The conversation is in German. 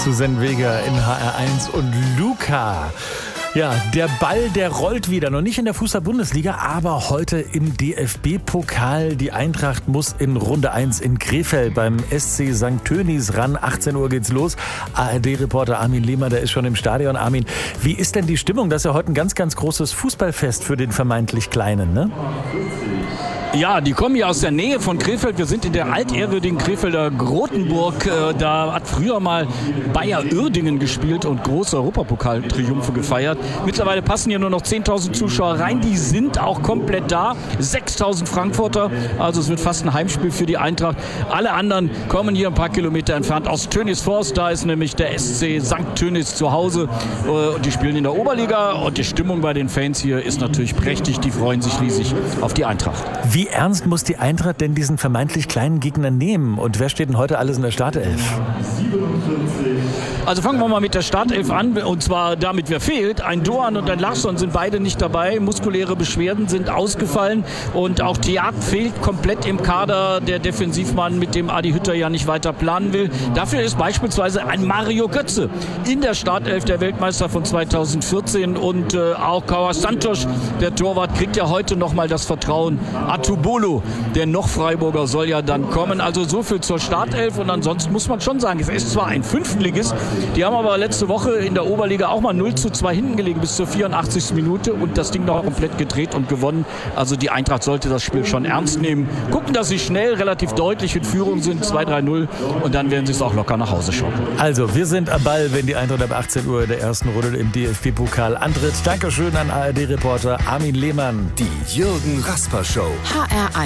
Susanne Vega in HR1 und Luca. Ja, der Ball, der rollt wieder. Noch nicht in der Fußball-Bundesliga, aber heute im DFB-Pokal. Die Eintracht muss in Runde 1 in Krefeld beim SC St. Tönis ran. 18 Uhr geht's los. ARD-Reporter Armin Lehmann, der ist schon im Stadion. Armin, wie ist denn die Stimmung? Das ist ja heute ein ganz, ganz großes Fußballfest für den vermeintlich Kleinen, ne? Ja, die kommen ja aus der Nähe von Krefeld. Wir sind in der altehrwürdigen Krefelder Grotenburg. Da hat früher mal Bayer Uerdingen gespielt und große Europapokal-Triumphe gefeiert. Mittlerweile passen hier nur noch 10.000 Zuschauer rein. Die sind auch komplett da. 6.000 Frankfurter. Also es wird fast ein Heimspiel für die Eintracht. Alle anderen kommen hier ein paar Kilometer entfernt aus Tönisforst. Da ist nämlich der SC St. Tönis zu Hause. Die spielen in der Oberliga und die Stimmung bei den Fans hier ist natürlich prächtig. Die freuen sich riesig auf die Eintracht. Wie ernst muss die Eintracht denn diesen vermeintlich kleinen Gegner nehmen? Und wer steht denn heute alles in der Startelf? Also fangen wir mal mit der Startelf an, und zwar damit, wer fehlt. Ein Doan und ein Larsson sind beide nicht dabei. Muskuläre Beschwerden sind ausgefallen und auch Thiat fehlt komplett im Kader. Der Defensivmann, mit dem Adi Hütter ja nicht weiter planen will. Dafür ist beispielsweise ein Mario Götze in der Startelf, der Weltmeister von 2014, und auch Kauas Santos, der Torwart, kriegt ja heute nochmal das Vertrauen. Atubolo, der noch Freiburger, soll ja dann kommen. Also so viel zur Startelf, und ansonsten muss man schon sagen, es ist zwar ein Fünftligist, die haben aber letzte Woche in der Oberliga auch mal 0:2 hinten gelegen bis zur 84. Minute und das Ding noch komplett gedreht und gewonnen. Also die Eintracht sollte das Spiel schon ernst nehmen. Gucken, dass sie schnell, relativ deutlich in Führung sind, 2-3-0, und dann werden sie es auch locker nach Hause schauen. Also, wir sind am Ball, wenn die Eintracht ab 18 Uhr in der ersten Runde im DFB-Pokal antritt. Dankeschön an ARD-Reporter Armin Lehmann. Die Jürgen Rasper Show. HR1